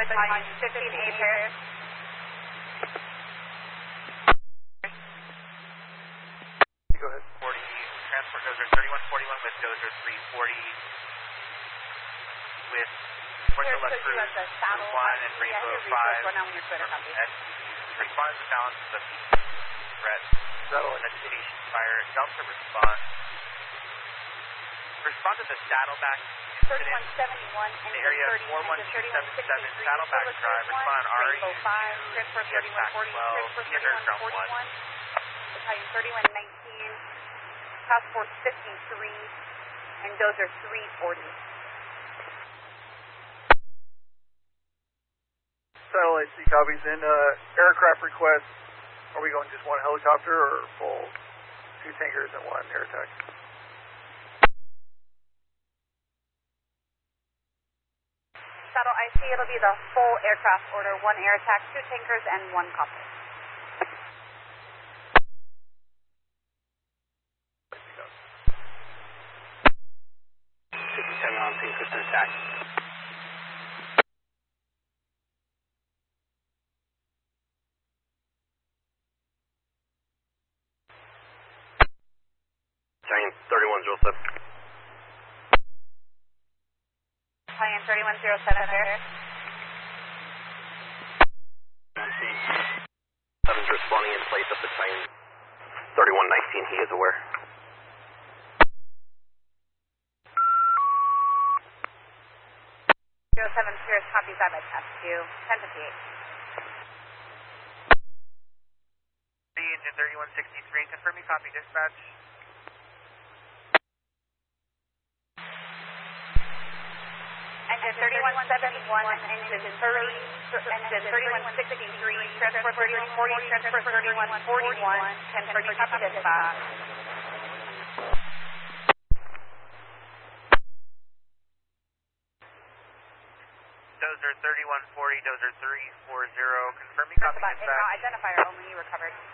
Battalion 15A Paris. Go ahead. 40, transport dozer 3141 with dozer 340 with Portola Crew 1 and Rainbow 5. Respond to balance of the threat. Vegetation fire. Delta response. Respond to the Saddleback incident. 3171 The area 41277 Saddleback Drive. Respond RE 2, TX 12, Theater Ground 1. Battalion 3119, Task Force 53, and dozer 340. Satellite C copies. In aircraft request, are we going just one helicopter or full 2 tankers and 1 air attack? Saddle IC, it'll be the full aircraft order, 1 air attack, 2 tankers, and 1 copter. On Pinkerton attack. Battalion 3107. Battalion 3107 there. Seven's responding in place of Battalion 3119. He is aware. 07 Pierce, copy that by test 2, 1058. Engine 3163, confirm you copy dispatch. Engine 3171, engine 3163, transport 3140, transport 3141, 1030, copy dispatch. Dozer 3140, dozer 340, confirm you copy dispatch. Identifier only, you recovered.